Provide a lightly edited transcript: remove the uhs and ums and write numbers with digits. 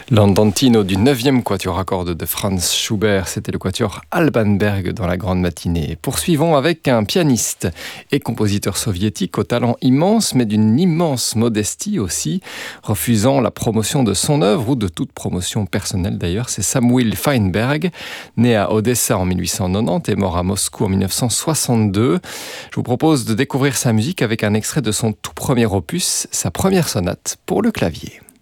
L'Andantino du 9e quatuor à cordes de Franz Schubert, c'était le quatuor Alban Berg dans la grande matinée. Poursuivons avec un pianiste et compositeur soviétique au talent immense, mais d'une immense modestie aussi, refusant la promotion de son œuvre ou de toute promotion personnelle d'ailleurs. C'est Samuil Feinberg, né à Odessa en 1890 et mort à Moscou en 1962. Je vous propose de découvrir sa musique avec un extrait de son tout premier opus, sa première sonate pour le clavier.